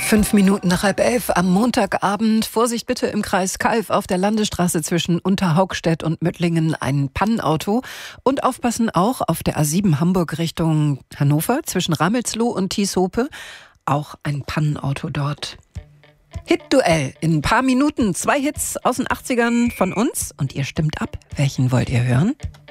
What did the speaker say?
5 Minuten nach 10:30 am Montagabend. Vorsicht bitte im Kreis Calw auf der Landesstraße zwischen Unterhaugstedt und Möttlingen ein Pannenauto. Und aufpassen auch auf der A7 Hamburg Richtung Hannover zwischen Ramelsloh und Thieshope. Auch ein Pannenauto dort. Hit-Duell in ein paar Minuten. 2 Hits aus den 80ern von uns. Und ihr stimmt ab. Welchen wollt ihr hören?